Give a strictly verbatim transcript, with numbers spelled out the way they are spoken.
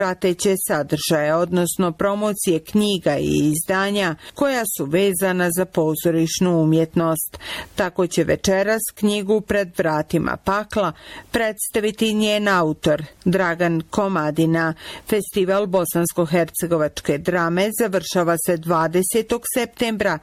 prateće sadržaje, odnosno promocije knjiga i izdanja koja su vezana za pozorišnu umjetnost. Tako će večeras knjigu Pred vratima pakla predstaviti njen autor Dragan Komadina. Festival bosansko-hercegovačke drame završava se dvadesetog septembra